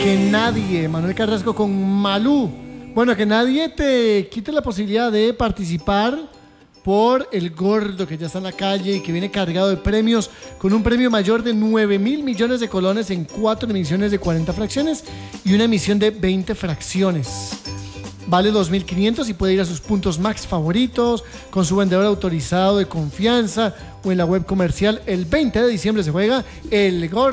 Que nadie, Manuel Carrasco con Malú. Bueno, que nadie te quite la posibilidad de participar por el gordo que ya está en la calle y que viene cargado de premios, con un premio mayor de 9.000 millones de colones en 4 emisiones de 40 fracciones y una emisión de 20 fracciones. Vale 2.500 y puede ir a sus puntos Max favoritos, con su vendedor autorizado de confianza o en la web comercial. El 20 de diciembre se juega el gordo.